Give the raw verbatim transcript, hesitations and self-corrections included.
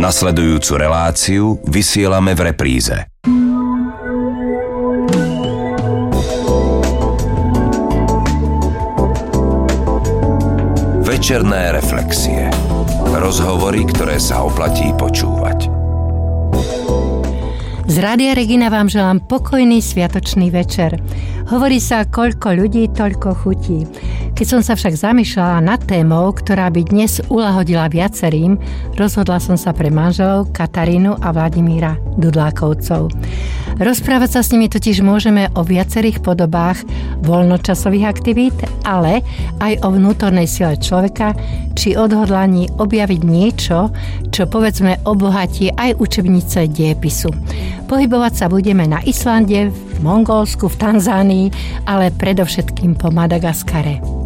Nasledujúcu reláciu vysielame v repríze. Večerné reflexie. Rozhovory, ktoré sa oplatí počúvať. Z Rádia Regina vám želám pokojný sviatočný večer. Hovorí sa, koľko ľudí, toľko chutí. Keď som sa však zamýšľala nad témou, ktorá by dnes uľahodila viacerým, rozhodla som sa pre manželov Katarínu a Vladimíra Dudlákovcov. Rozprávať sa s nimi totiž môžeme o viacerých podobách voľnočasových aktivít, ale aj o vnútornej sile človeka, či odhodlaní objaviť niečo, čo povedzme obohatí aj učebnice dejepisu. Pohybovať sa budeme na Islande, v Mongolsku, v Tanzánii, ale predovšetkým po Madagaskare.